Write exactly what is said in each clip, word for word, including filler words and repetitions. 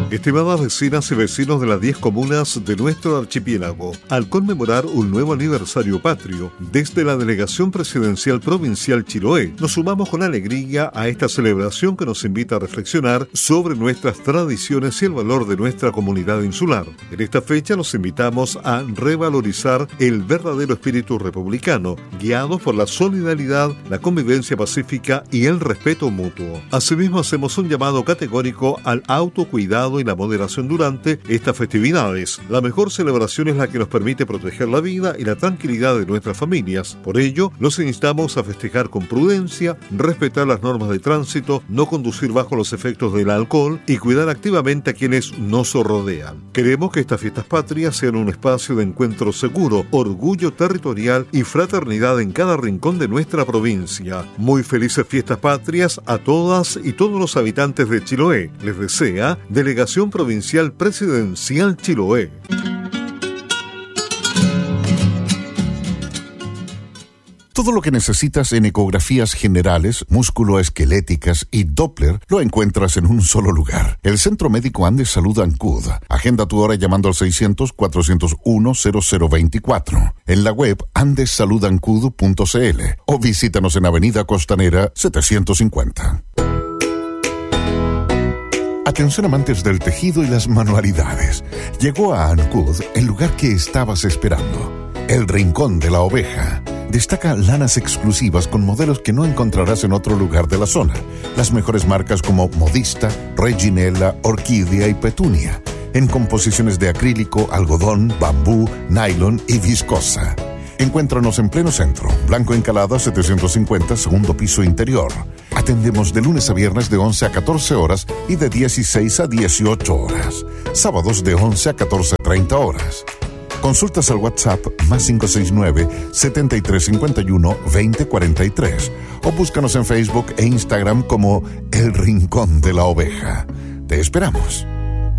Estimadas vecinas y vecinos de las diez comunas de nuestro archipiélago, al conmemorar un nuevo aniversario patrio, desde la Delegación Presidencial Provincial Chiloé, nos sumamos con alegría a esta celebración que nos invita a reflexionar sobre nuestras tradiciones y el valor de nuestra comunidad insular. En esta fecha los invitamos a revalorizar el verdadero espíritu republicano, guiados por la solidaridad, la convivencia pacífica y el respeto mutuo. Asimismo, hacemos un llamado categórico al autocuidado y la moderación durante estas festividades. La mejor celebración es la que nos permite proteger la vida y la tranquilidad de nuestras familias. Por ello, los instamos a festejar con prudencia, respetar las normas de tránsito, no conducir bajo los efectos del alcohol y cuidar activamente a quienes nos rodean. Queremos que estas fiestas patrias sean un espacio de encuentro seguro, orgullo territorial y fraternidad en cada rincón de nuestra provincia. Muy felices fiestas patrias a todas y todos los habitantes de Chiloé. Les desea Delegación Provincial Presidencial Chiloé. Todo lo que necesitas en ecografías generales, músculo-esqueléticas y Doppler lo encuentras en un solo lugar. El Centro Médico Andes Salud Ancud. Agenda tu hora llamando al seiscientos, cuatrocientos uno, cero cero veinticuatro. En la web andes salud ancud punto c l o visítanos en Avenida Costanera setecientos cincuenta. Atención amantes del tejido y las manualidades. Llegó a Ancud el lugar que estabas esperando. El Rincón de la Oveja. Destaca lanas exclusivas con modelos que no encontrarás en otro lugar de la zona. Las mejores marcas como Modista, Reginella, Orquídea y Petunia. En composiciones de acrílico, algodón, bambú, nylon y viscosa. Encuéntranos en pleno centro, Blanco Encalada setecientos cincuenta, segundo piso interior. Atendemos de lunes a viernes de once a catorce horas y de dieciséis a dieciocho horas. Sábados de once a catorce treinta horas. Consultas al WhatsApp más cinco seis nueve, setenta y tres cincuenta y uno, veinte cuarenta y tres o búscanos en Facebook e Instagram como El Rincón de la Oveja. Te esperamos.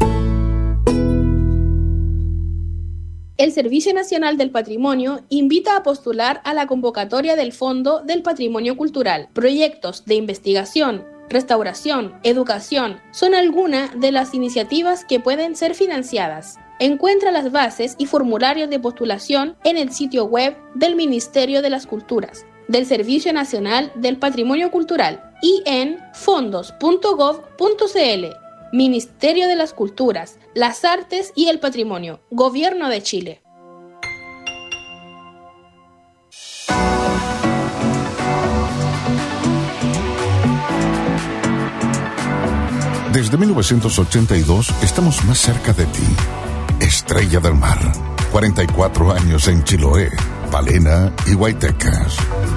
El Servicio Nacional del Patrimonio invita a postular a la convocatoria del Fondo del Patrimonio Cultural. Proyectos de investigación, restauración, educación son algunas de las iniciativas que pueden ser financiadas. Encuentra las bases y formularios de postulación en el sitio web del Ministerio de las Culturas, del Servicio Nacional del Patrimonio Cultural y en fondos punto gov punto c l. Ministerio de las Culturas, las Artes y el Patrimonio, Gobierno de Chile. Desde mil novecientos ochenta y dos estamos más cerca de ti. Estrella del Mar, cuarenta y cuatro años en Chiloé, Palena y Guaytecas.